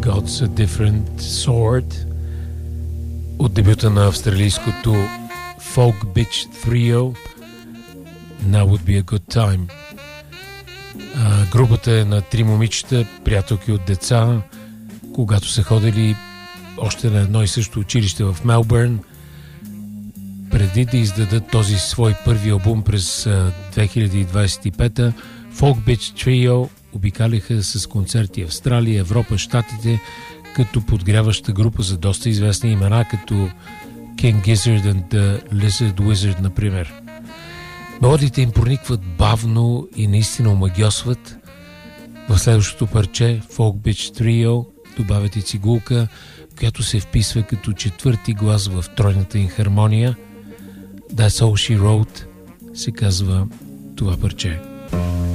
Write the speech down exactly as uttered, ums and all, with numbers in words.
God's a Different Sort от дебюта на австралийското Folk Bitch Trio Now Would Be a Good Time. А, групата е на три момичета, приятелки от деца, когато са ходили още на едно и също училище в Мелбърн. Преди да издадат този свой първи албум през а, две хиляди двадесет и пета, Folk Bitch Trio обикаляха с концерти Австралия, Европа, Щатите, като подгряваща група за доста известни имена, като King Gizzard and the Lizard Wizard, например. Мелодиите им проникват бавно и наистина омагьосват. В следващото парче, Folk Bitch Trio, добавят и цигулка, която се вписва като четвърти глас в тройната им хармония. That's All She Wrote се казва това парче.